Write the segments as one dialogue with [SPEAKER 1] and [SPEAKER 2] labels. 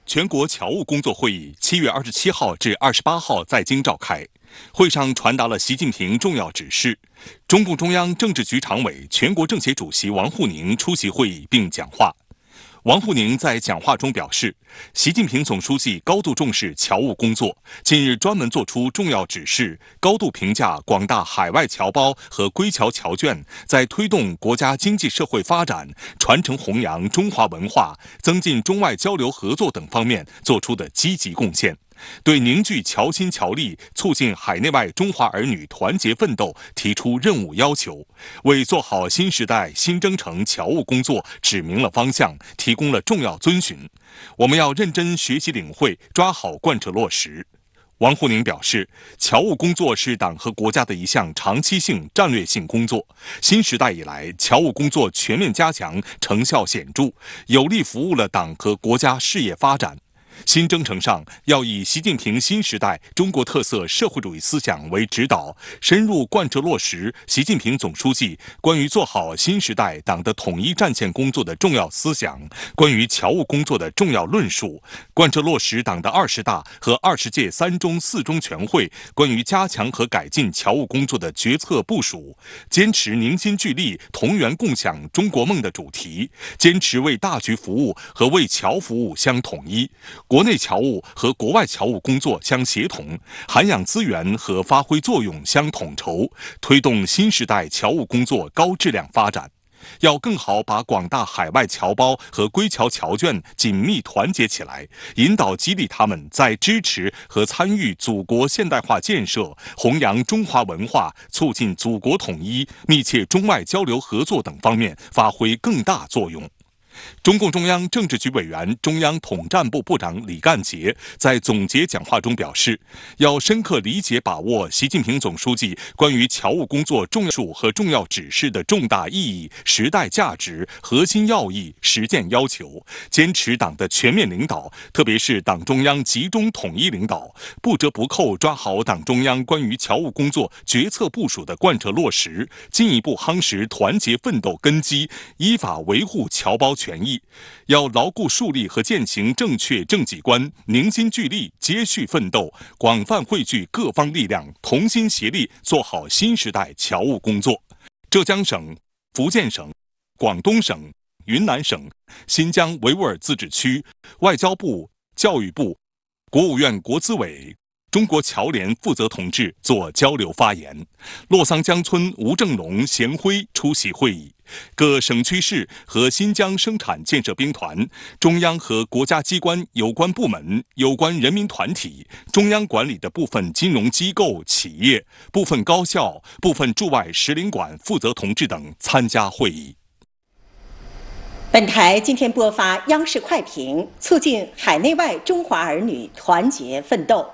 [SPEAKER 1] 全国侨务工作会议7月27号至28号在京召开，会上传达了习近平重要指示。中共中央政治局常委、全国政协主席王沪宁出席会议并讲话。王沪宁在讲话中表示，习近平总书记高度重视侨务工作，近日专门作出重要指示，高度评价广大海外侨胞和归侨侨眷在推动国家经济社会发展、传承弘扬中华文化、增进中外交流合作等方面做出的积极贡献，对凝聚侨心侨力、促进海内外中华儿女团结奋斗提出任务要求，为做好新时代新征程侨务工作指明了方向，提供了重要遵循。我们要认真学习领会，抓好贯彻落实。王沪宁表示，侨务工作是党和国家的一项长期性、战略性工作。新时代以来，侨务工作全面加强，成效显著，有力服务了党和国家事业发展。新征程上，要以习近平新时代中国特色社会主义思想为指导，深入贯彻落实习近平总书记关于做好新时代党的统一战线工作的重要思想，关于侨务工作的重要论述，贯彻落实党的20大和20届3中4中全会关于加强和改进侨务工作的决策部署，坚持凝心聚力、同源共享中国梦的主题，坚持为大局服务和为侨服务相统一。国内侨务和国外侨务工作相协同，涵养资源和发挥作用相统筹，推动新时代侨务工作高质量发展。要更好把广大海外侨胞和归侨侨眷紧密团结起来，引导激励他们在支持和参与祖国现代化建设、弘扬中华文化、促进祖国统一、密切中外交流合作等方面发挥更大作用。中共中央政治局委员、中央统战部部长李干杰在总结讲话中表示，要深刻理解把握习近平总书记关于侨务工作重要数和重要指示的重大意义、时代价值、核心要义、实践要求，坚持党的全面领导，特别是党中央集中统一领导，不折不扣抓好党中央关于侨务工作决策部署的贯彻落实，进一步夯实团结奋斗根基，依法维护侨胞权益。要牢固树立和践行正确政绩观，凝心聚力，接续奋斗，广泛汇聚各方力量，同心协力做好新时代侨务工作。浙江省、福建省、广东省、云南省、新疆维吾尔自治区、外交部、教育部、国务院国资委、中国侨联负责同志做交流发言。洛桑江村吴正龙、贤辉出席会议。各省区市和新疆生产建设兵团、中央和国家机关有关部门、有关人民团体、中央管理的部分金融机构、企业、部分高校、部分驻外使领馆负责同志等参加会议。
[SPEAKER 2] 本台今天播发央视快评，促进海内外中华儿女团结奋斗。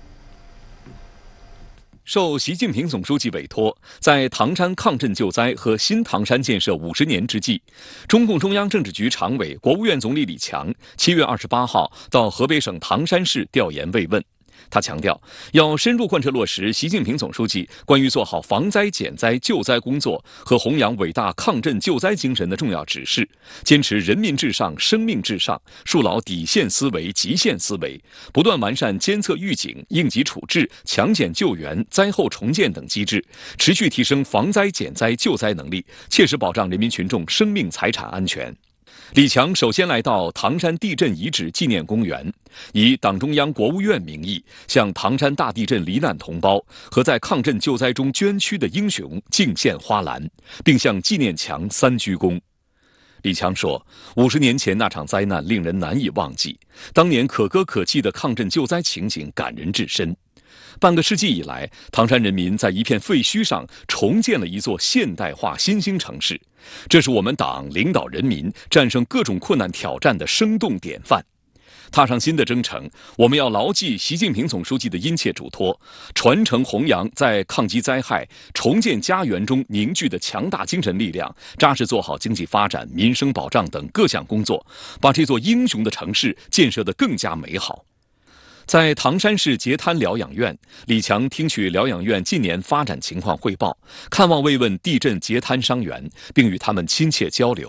[SPEAKER 3] 受习近平总书记委托，在唐山抗震救灾和新唐山建设50年之际，中共中央政治局常委、国务院总理李强7月28号到河北省唐山市调研慰问。他强调，要深入贯彻落实习近平总书记关于做好防灾减灾救灾工作和弘扬伟大抗震救灾精神的重要指示，坚持人民至上、生命至上，树牢底线思维、极限思维，不断完善监测预警、应急处置、强检救援、灾后重建等机制，持续提升防灾减灾救灾能力，切实保障人民群众生命财产安全。李强首先来到唐山地震遗址纪念公园，以党中央、国务院名义向唐山大地震罹难同胞和在抗震救灾中捐躯的英雄敬献花篮，并向纪念墙3鞠躬。李强说，50年前那场灾难令人难以忘记，当年可歌可泣的抗震救灾情景感人至深。半个世纪以来，唐山人民在一片废墟上重建了一座现代化新兴城市，这是我们党领导人民战胜各种困难挑战的生动典范。踏上新的征程，我们要牢记习近平总书记的殷切嘱托，传承弘扬在抗击灾害、重建家园中凝聚的强大精神力量，扎实做好经济发展、民生保障等各项工作，把这座英雄的城市建设得更加美好。在唐山市截滩疗养院，李强听取疗养院近年发展情况汇报，看望慰问地震截滩伤员，并与他们亲切交流。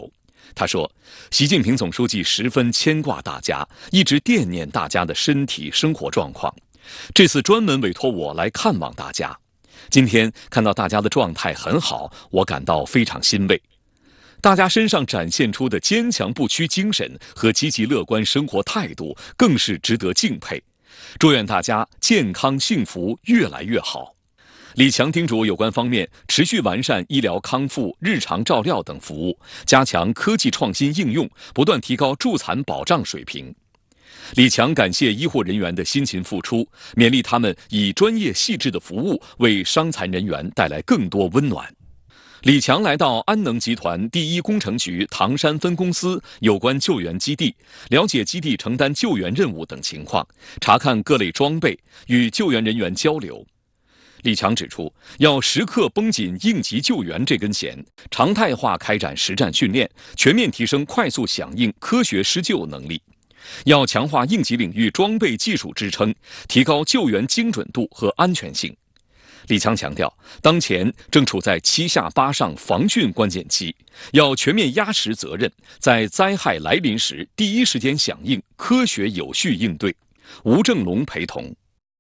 [SPEAKER 3] 他说，习近平总书记十分牵挂大家，一直惦念大家的身体生活状况，这次专门委托我来看望大家。今天看到大家的状态很好，我感到非常欣慰。大家身上展现出的坚强不屈精神和积极乐观生活态度更是值得敬佩。祝愿大家健康幸福，越来越好。李强叮嘱有关方面持续完善医疗康复、日常照料等服务，加强科技创新应用，不断提高助残保障水平。李强感谢医护人员的辛勤付出，勉励他们以专业细致的服务为伤残人员带来更多温暖。李强来到安能集团第一工程局唐山分公司有关救援基地，了解基地承担救援任务等情况，查看各类装备，与救援人员交流。李强指出，要时刻绷紧应急救援这根弦，常态化开展实战训练，全面提升快速响应、科学施救能力。要强化应急领域装备技术支撑，提高救援精准度和安全性。李强强调，当前正处在七下八上防汛关键期，要全面压实责任，在灾害来临时第一时间响应，科学有序应对。吴正龙陪同。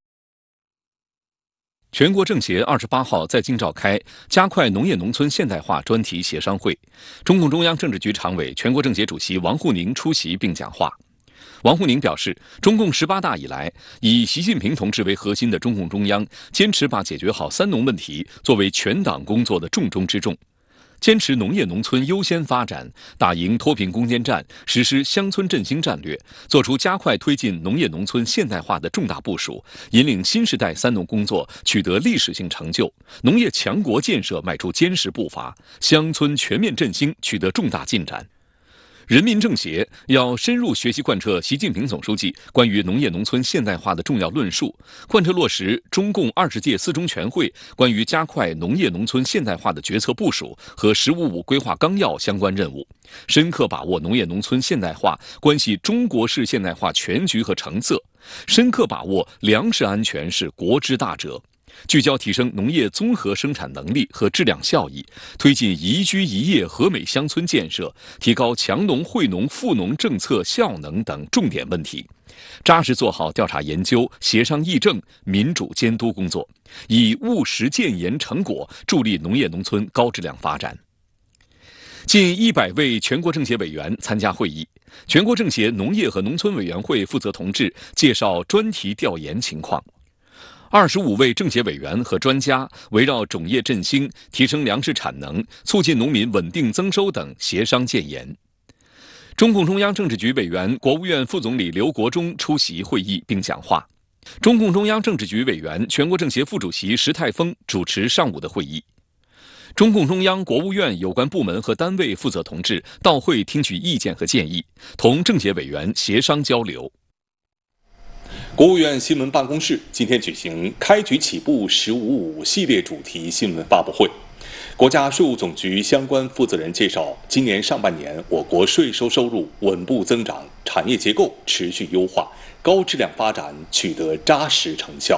[SPEAKER 3] 全国政协28号在京召开加快农业农村现代化专题协商会，中共中央政治局常委、全国政协主席王沪宁出席并讲话。王沪宁表示，中共18大以来，以习近平同志为核心的中共中央坚持把解决好三农问题作为全党工作的重中之重，坚持农业农村优先发展，打赢脱贫攻坚战，实施乡村振兴战略，做出加快推进农业农村现代化的重大部署，引领新时代三农工作取得历史性成就，农业强国建设迈出坚实步伐，乡村全面振兴取得重大进展。人民政协要深入学习贯彻习近平总书记关于农业农村现代化的重要论述，贯彻落实中共20届四中全会关于加快农业农村现代化的决策部署和“15+5”规划纲要相关任务，深刻把握农业农村现代化关系中国式现代化全局和成色，深刻把握粮食安全是国之大责，聚焦提升农业综合生产能力和质量效益，推进宜居宜业和美乡村建设，提高强农惠农富农政策效能等重点问题，扎实做好调查研究、协商议政、民主监督工作，以务实建言成果助力农业农村高质量发展。近100位全国政协委员参加会议，全国政协农业和农村委员会负责同志介绍专题调研情况。25位政协委员和专家围绕种业振兴、提升粮食产能、促进农民稳定增收等协商建言。中共中央政治局委员、国务院副总理刘国中出席会议并讲话。中共中央政治局委员、全国政协副主席石泰峰主持上午的会议。中共中央、国务院有关部门和单位负责同志到会听取意见和建议，同政协委员协商交流。
[SPEAKER 1] 国务院新闻办公室今天举行开局起步“15+5”系列主题新闻发布会。国家税务总局相关负责人介绍，今年上半年我国税收收入稳步增长，产业结构持续优化，高质量发展取得扎实成效。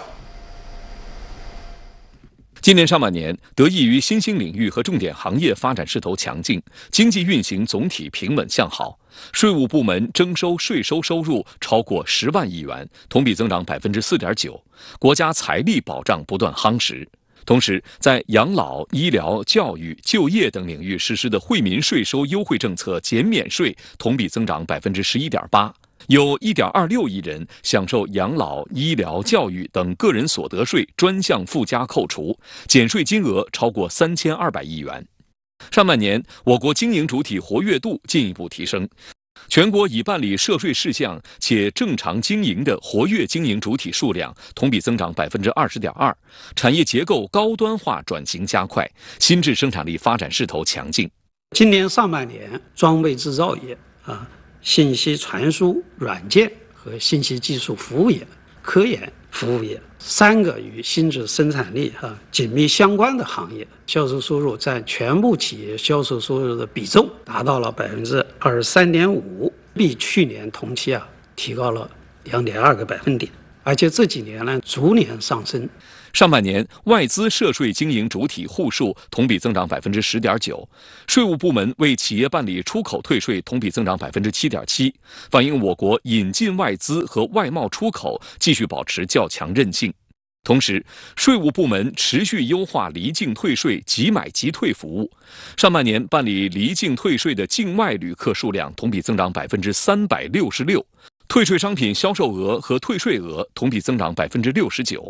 [SPEAKER 3] 今年上半年，得益于新兴领域和重点行业发展势头强劲，经济运行总体平稳向好，税务部门征收税收收入超过10万亿元，同比增长4.9%，国家财力保障不断夯实。同时，在养老、医疗、教育、就业等领域实施的惠民税收优惠政策减免税同比增长11.8%。有1.26亿人享受养老、医疗、教育等个人所得税专项附加扣除，减税金额超过3200亿元。上半年，我国经营主体活跃度进一步提升，全国已办理涉税事项且正常经营的活跃经营主体数量同比增长20.2%，产业结构高端化转型加快，新质生产力发展势头强劲。
[SPEAKER 4] 今年上半年，装备制造业信息传输软件和信息技术服务业、科研服务业3个与新质生产力紧密相关的行业，销售收入占全部企业销售收入的比重达到了23.5%，比去年同期提高了2.2个百分点。 而且这几年呢逐年上升。
[SPEAKER 3] 上半年外资涉税经营主体户数同比增长10.9%，税务部门为企业办理出口退税同比增长7.7%，反映我国引进外资和外贸出口继续保持较强韧性。同时，税务部门持续优化离境退税即买即退服务，上半年办理离境退税的境外旅客数量同比增长366%，退税商品销售额和退税额同比增长69%。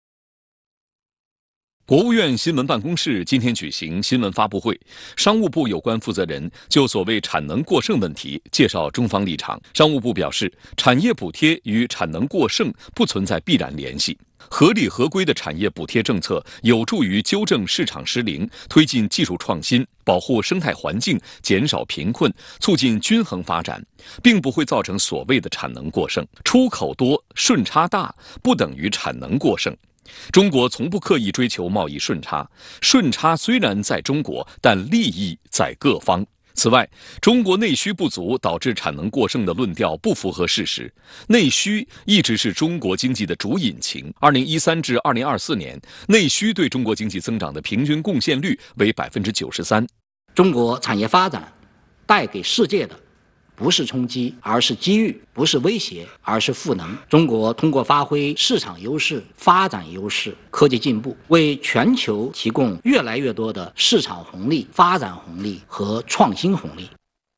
[SPEAKER 3] 国务院新闻办公室今天举行新闻发布会，商务部有关负责人就所谓产能过剩问题介绍中方立场。商务部表示，产业补贴与产能过剩不存在必然联系，合理合规的产业补贴政策有助于纠正市场失灵，推进技术创新，保护生态环境，减少贫困，促进均衡发展，并不会造成所谓的产能过剩。出口多、顺差大不等于产能过剩。中国从不刻意追求贸易顺差，顺差虽然在中国，但利益在各方。此外，中国内需不足导致产能过剩的论调不符合事实。内需一直是中国经济的主引擎。2013至2024年，内需对中国经济增长的平均贡献率为93%。
[SPEAKER 5] 中国产业发展带给世界的不是冲击，而是机遇；不是威胁，而是赋能。中国通过发挥市场优势、发展优势、科技进步，为全球提供越来越多的市场红利、发展红利和创新红利。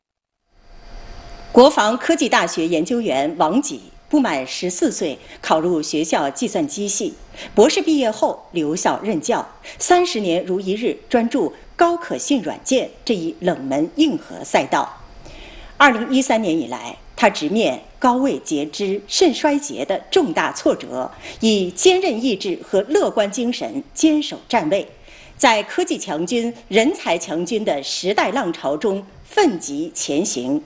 [SPEAKER 2] 国防科技大学研究员王吉不满14岁考入学校计算机系，博士毕业后留校任教，30年如一日专注高可信软件这一冷门硬核赛道。2013年以来，他直面高位截肢、肾衰竭的重大挫折，以坚韧意志和乐观精神坚守站位，在科技强军、人才强军的时代浪潮中奋楫前行。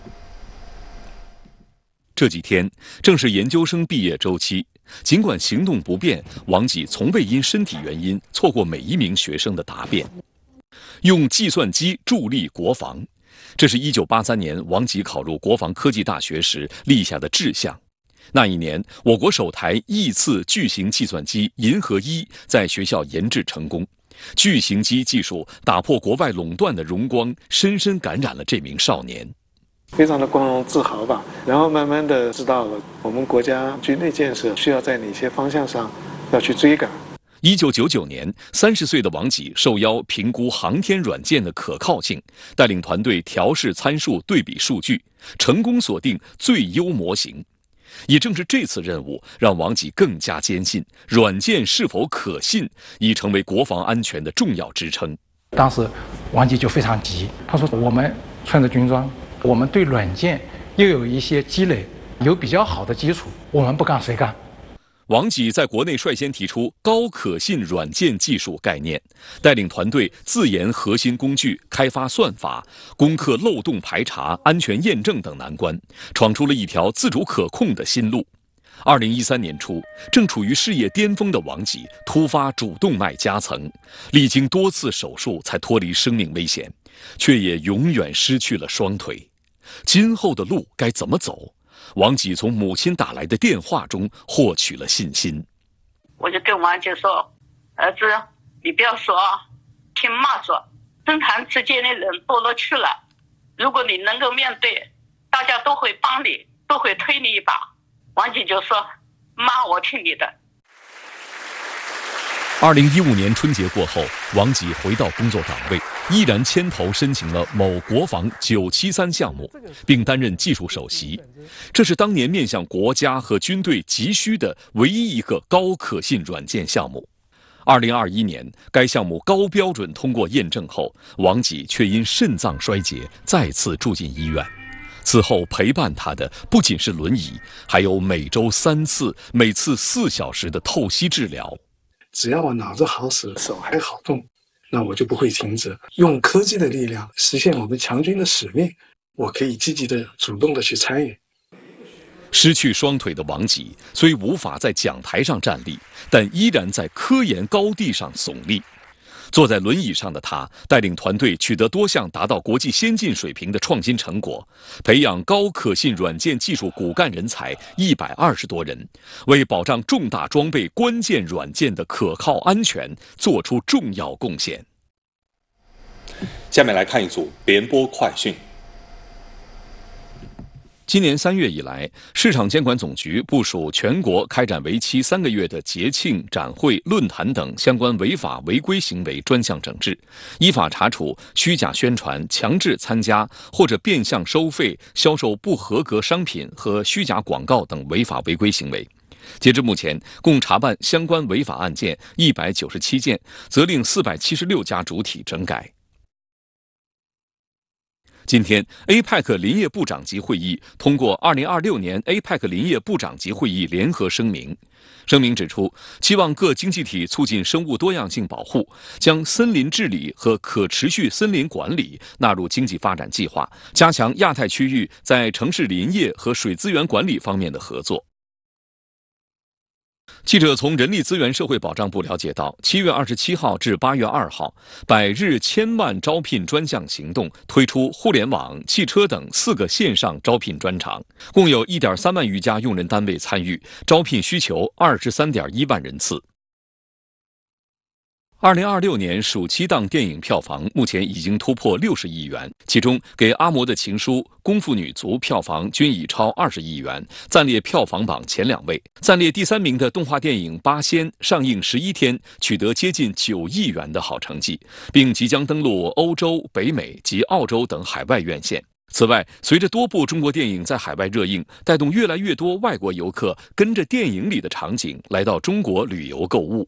[SPEAKER 3] 这几天正是研究生毕业周期，尽管行动不便，王吉从未因身体原因错过每一名学生的答辩。用计算机助力国防，这是1983年王吉考入国防科技大学时立下的志向。那一年，我国首台亿次巨型计算机银河1在学校研制成功，巨型机技术打破国外垄断的荣光，深深感染了这名少年。
[SPEAKER 6] 非常的光荣自豪吧，然后慢慢的知道了我们国家军备建设需要在哪些方向上要去追赶。
[SPEAKER 3] 1999年，30岁的王吉受邀评估航天软件的可靠性，带领团队调试参数、对比数据，成功锁定最优模型。也正是这次任务，让王吉更加坚信软件是否可信已成为国防安全的重要支撑。
[SPEAKER 7] 当时王吉就非常急，他说：“我们穿着军装，我们对软件又有一些积累，有比较好的基础，我们不干谁干？”
[SPEAKER 3] 王吉在国内率先提出高可信软件技术概念，带领团队自研核心工具，开发算法，攻克漏洞排查、安全验证等难关，闯出了一条自主可控的新路。2013年初，正处于事业巅峰的王吉突发主动脉夹层，历经多次手术才脱离生命危险，却也永远失去了双腿。今后的路该怎么走？王吉从母亲打来的电话中获取了信心。
[SPEAKER 8] 我就跟王吉说：“儿子，你不要说，听妈说，政坛之间的人多了去了，如果你能够面对，大家都会帮你，都会推你一把。”王吉就说：“妈，我听你的。
[SPEAKER 3] ”2015年春节过后，王吉回到工作岗位，依然牵头申请了某国防973项目，并担任技术首席。这是当年面向国家和军队急需的唯一一个高可信软件项目。2021年，该项目高标准通过验证后，王吉却因肾脏衰竭再次住进医院。此后陪伴他的不仅是轮椅，还有每周3次、每次4小时的透析治疗。
[SPEAKER 6] 只要我脑子好使，手还好动，那我就不会停止。用科技的力量实现我们强军的使命，我可以积极的、主动的去参与。
[SPEAKER 3] 失去双腿的王吉虽无法在讲台上站立，但依然在科研高地上耸立。 坐在轮椅上的他，带领团队取得多项达到国际先进水平的创新成果，培养高可信软件技术骨干人才120多人，为保障重大装备关键软件的可靠安全做出重要贡献。
[SPEAKER 1] 下面来看一组联播快讯。
[SPEAKER 3] 今年3月以来，市场监管总局部署全国开展为期3个月的节庆、展会、论坛等相关违法违规行为专项整治，依法查处虚假宣传、强制参加或者变相收费、销售不合格商品和虚假广告等违法违规行为。截至目前，共查办相关违法案件197件，责令476家主体整改。今天 ，APEC 林业部长级会议通过2026年 APEC 林业部长级会议联合声明。声明指出，期望各经济体促进生物多样性保护，将森林治理和可持续森林管理纳入经济发展计划，加强亚太区域在城市林业和水资源管理方面的合作。记者从人力资源社会保障部了解到，7月27号至8月2号，100日1000万招聘专项行动推出互联网、汽车等4个线上招聘专场，共有1.3万余家用人单位参与，招聘需求23.1万人次。2026年暑期档电影票房目前已经突破60亿元，其中《给阿嬷的情书》、《功夫女足》票房均已超20亿元，暂列票房榜前2位。暂列第3名的动画电影《八仙》上映11天，取得接近9亿元的好成绩，并即将登陆欧洲、北美及澳洲等海外院线。此外，随着多部中国电影在海外热映，带动越来越多外国游客跟着电影里的场景来到中国旅游购物。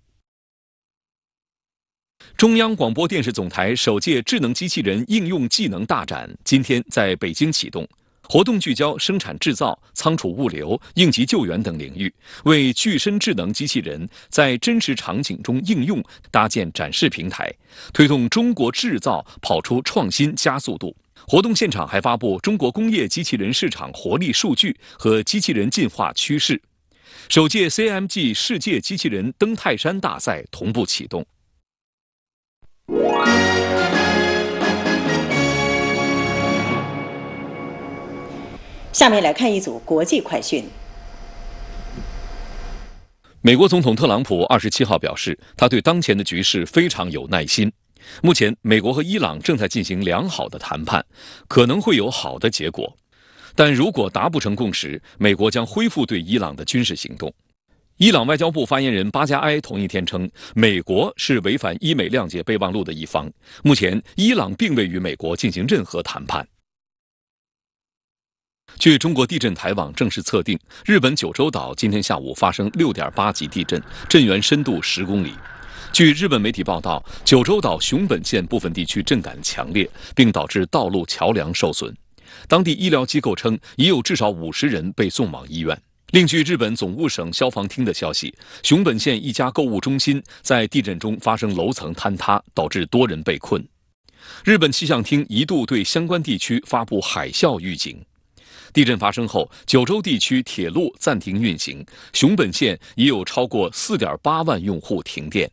[SPEAKER 3] 中央广播电视总台首届智能机器人应用技能大展今天在北京启动，活动聚焦生产制造、仓储物流、应急救援等领域，为具身智能机器人在真实场景中应用搭建展示平台，推动中国制造跑出创新加速度。活动现场还发布中国工业机器人市场活力数据和机器人进化趋势。首届 CMG 世界机器人登泰山大赛同步启动。
[SPEAKER 2] 下面来看一组国际快讯。
[SPEAKER 3] 美国总统特朗普27号表示，他对当前的局势非常有耐心。目前，美国和伊朗正在进行良好的谈判，可能会有好的结果。但如果达不成共识，美国将恢复对伊朗的军事行动。伊朗外交部发言人巴加埃同一天称，美国是违反伊美谅解备忘录的一方。目前，伊朗并未与美国进行任何谈判。据中国地震台网正式测定，日本九州岛今天下午发生6.8级地震，震源深度10公里。据日本媒体报道，九州岛熊本县部分地区震感强烈，并导致道路桥梁受损。当地医疗机构称，已有至少50人被送往医院。另据日本总务省消防厅的消息，熊本县一家购物中心在地震中发生楼层坍塌，导致多人被困。日本气象厅一度对相关地区发布海啸预警。地震发生后，九州地区铁路暂停运行，熊本县已有超过4.8万用户停电。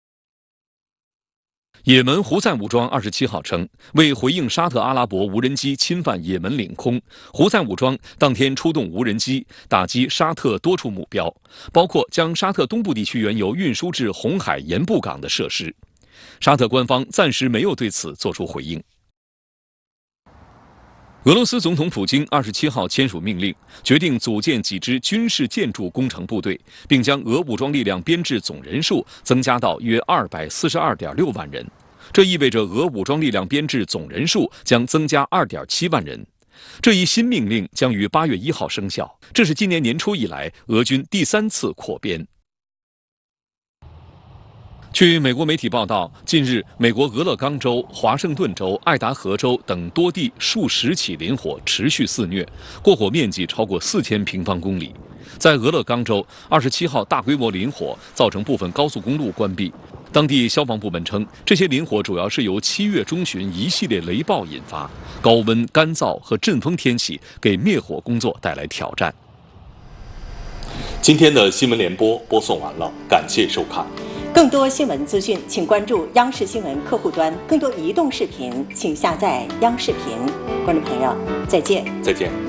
[SPEAKER 3] 也门胡塞武装27号称，为回应沙特阿拉伯无人机侵犯也门领空，胡塞武装当天出动无人机打击沙特多处目标，包括将沙特东部地区原油运输至红海盐布港的设施。沙特官方暂时没有对此作出回应。俄罗斯总统普京27号签署命令，决定组建几支军事建筑工程部队，并将俄武装力量编制总人数增加到约242.6万人。这意味着俄武装力量编制总人数将增加2.7万人。这一新命令将于8月1号生效，这是今年年初以来俄军第3次扩编。据美国媒体报道，近日，美国俄勒冈州、华盛顿州、爱达荷州等多地数十起林火持续肆虐，过火面积超过4000平方公里。在俄勒冈州，27号大规模林火造成部分高速公路关闭。当地消防部门称，这些林火主要是由7月中旬一系列雷暴引发，高温、干燥和阵风天气给灭火工作带来挑战。
[SPEAKER 1] 今天的新闻联播播送完了，感谢收看。
[SPEAKER 2] 更多新闻资讯，请关注央视新闻客户端。更多移动视频，请下载央视频。观众朋友，再见。
[SPEAKER 1] 再见。